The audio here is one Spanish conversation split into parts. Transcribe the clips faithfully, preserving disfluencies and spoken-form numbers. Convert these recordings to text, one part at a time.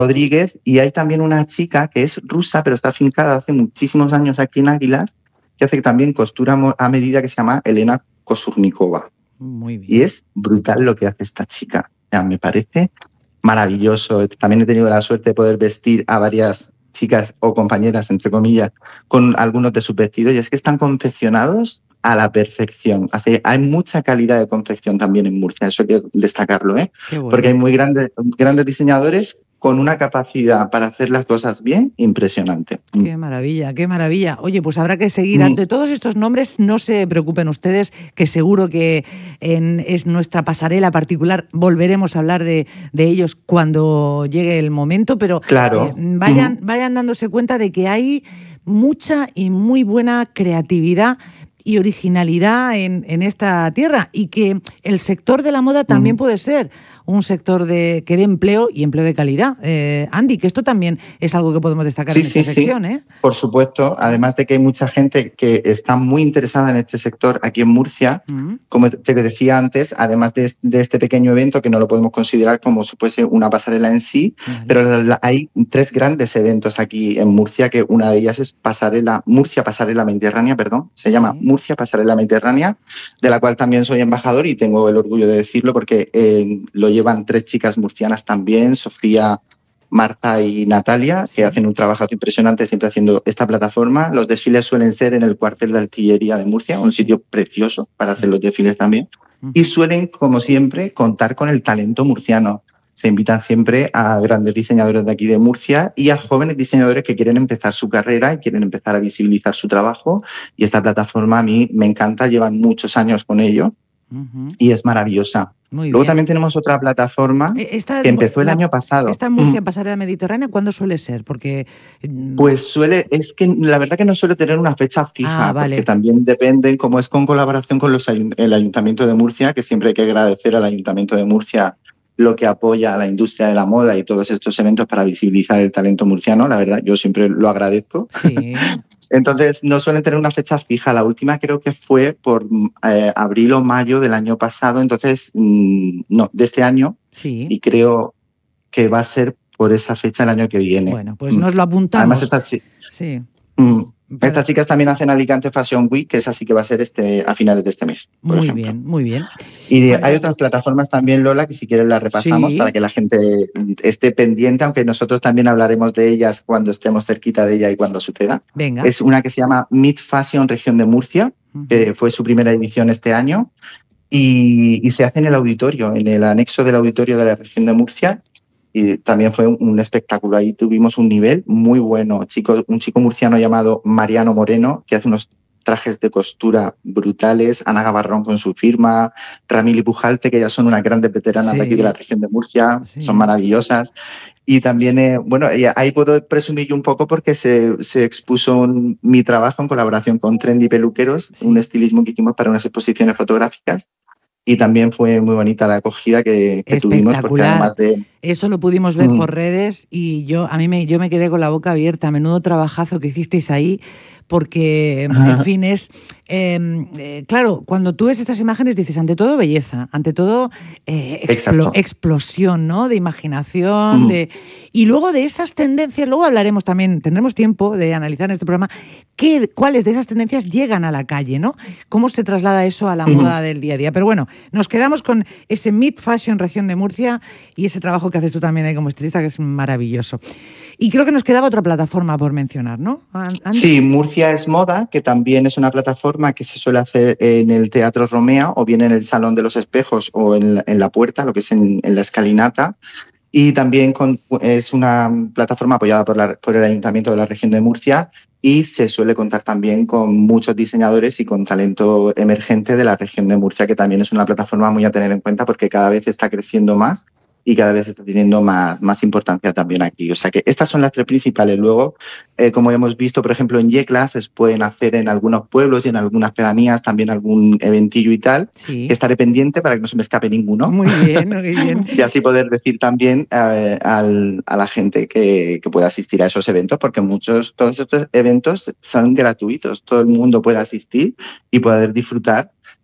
Rodríguez, y hay también una chica que es rusa, pero está afincada hace muchísimos años aquí en Águilas, que hace también costura a medida, que se llama Elena Kosurnikova. Muy Y bien. es brutal lo que hace esta chica. O sea, me parece maravilloso. También he tenido la suerte de poder vestir a varias chicas o compañeras, entre comillas, con algunos de sus vestidos, y es que están confeccionados a la perfección. Así, hay mucha calidad de confección también en Murcia, eso hay que destacarlo, ¿eh? Qué Porque hay bueno. muy grandes, grandes diseñadores con una capacidad para hacer las cosas bien impresionante. Qué maravilla, qué maravilla. Oye, pues habrá que seguir. Mm. Ante todos estos nombres, no se preocupen ustedes, que seguro que en, es nuestra pasarela particular. Volveremos a hablar de, de ellos cuando llegue el momento, pero eh, Claro. vayan, Ujú. vayan dándose cuenta de que hay mucha y muy buena creatividad y originalidad en, en esta tierra, y que el sector de la moda también Ujú. puede ser un sector de, que dé empleo y empleo de calidad. Eh, Andy, que esto también es algo que podemos destacar Sí, en esta sí, sí, sección, ¿eh? por supuesto. Además de que hay mucha gente que está muy interesada en este sector aquí en Murcia. Mm. Como te decía antes, además de, de este pequeño evento, que no lo podemos considerar como si fuese una pasarela en sí, Vale. pero la, la, hay tres grandes eventos aquí en Murcia, que una de ellas es Pasarela, Murcia Pasarela Mediterránea, perdón, se Sí. llama Murcia Pasarela Mediterránea, de la cual también soy embajador y tengo el orgullo de decirlo porque eh, lo llevan tres chicas murcianas también, Sofía, Marta y Natalia, Sí. que hacen un trabajo impresionante siempre haciendo esta plataforma. Los desfiles suelen ser en el cuartel de artillería de Murcia, un Sí. sitio precioso para Sí. hacer los desfiles también. Uh-huh. Y suelen, como siempre, contar con el talento murciano. Se invitan siempre a grandes diseñadores de aquí de Murcia y a jóvenes diseñadores que quieren empezar su carrera y quieren empezar a visibilizar su trabajo. Y esta plataforma a mí me encanta, llevan muchos años con ello. Uh-huh. Y es maravillosa. Muy Luego bien. también tenemos otra plataforma esta, que empezó el la, año pasado. ¿Esta Murcia Pasarela Mediterránea cuándo suele ser? Porque pues suele, es que la verdad que no suele tener una fecha fija, ah, vale. porque también depende, como es con colaboración con los, el Ayuntamiento de Murcia, que siempre hay que agradecer al Ayuntamiento de Murcia lo que apoya a la industria de la moda y todos estos eventos para visibilizar el talento murciano, la verdad, yo siempre lo agradezco. Sí. Entonces, no suelen tener una fecha fija. La última creo que fue por eh, abril o mayo del año pasado, entonces, mmm, no, de este año. Sí. Y creo que va a ser por esa fecha el año que viene. Bueno, pues nos lo apuntamos. Además, estas, sí. mm, Para... estas chicas también hacen Alicante Fashion Week, que esa sí que va a ser este, a finales de este mes, por muy ejemplo. bien, muy bien. Y de, hay otras plataformas también, Lola, que si quieres las repasamos sí. para que la gente esté pendiente, aunque nosotros también hablaremos de ellas cuando estemos cerquita de ella y cuando suceda. Venga. Es una que se llama Mid Fashion Región de Murcia, uh-huh. que fue su primera edición este año, y, y se hace en el auditorio, en el anexo del auditorio de la Región de Murcia. Y también fue un espectáculo. Ahí tuvimos un nivel muy bueno. Chico, un chico murciano llamado Mariano Moreno, que hace unos trajes de costura brutales, Ana Gavarrón con su firma, Ramil y Pujalte, que ya son unas grandes veteranas sí. de aquí de la región de Murcia, sí. son maravillosas. Y también, eh, bueno, ahí puedo presumir yo un poco porque se, se expuso un, mi trabajo en colaboración con Trendy Peluqueros, sí. un estilismo que hicimos para unas exposiciones fotográficas. Y también fue muy bonita la acogida que, que tuvimos, porque además de... Eso lo pudimos ver mm. por redes y yo a mí me, yo me quedé con la boca abierta. Menudo trabajazo que hicisteis ahí, porque, en fin, es... Eh, eh, claro, cuando tú ves estas imágenes dices, ante todo, belleza, ante todo, eh, explo explosión, ¿no? De imaginación, mm. de... Y luego de esas tendencias, luego hablaremos también, tendremos tiempo de analizar en este programa qué, cuáles de esas tendencias llegan a la calle, ¿no? Cómo se traslada eso a la mm. moda del día a día. Pero bueno, nos quedamos con ese Mid Fashion Región de Murcia y ese trabajo que haces tú también ahí como estilista, que es maravilloso. Y creo que nos quedaba otra plataforma por mencionar, ¿no, Andy? Sí, Murcia es Moda, que también es una plataforma que se suele hacer en el Teatro Romea o bien en el Salón de los Espejos o en la, en la Puerta, lo que es en, en la escalinata. Y también con, es una plataforma apoyada por, la, por el Ayuntamiento de la Región de Murcia y se suele contar también con muchos diseñadores y con talento emergente de la Región de Murcia, que también es una plataforma muy a tener en cuenta porque cada vez está creciendo más y cada vez está teniendo más, más importancia también aquí. O sea que estas son las tres principales. Luego, eh, como hemos visto, por ejemplo, en Yecla se pueden hacer en algunos pueblos y en algunas pedanías también algún eventillo y tal, sí. que estaré pendiente para que no se me escape ninguno. Muy bien, muy bien. Y así poder decir también eh, al, a la gente que, que pueda asistir a esos eventos, porque muchos, todos estos eventos son gratuitos, todo el mundo puede asistir y poder disfrutar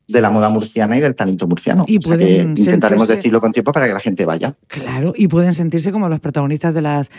de la moda murciana y del talento murciano. Y o sea que intentaremos sentirse... decirlo con tiempo para que la gente vaya. Claro, y pueden sentirse como los protagonistas de las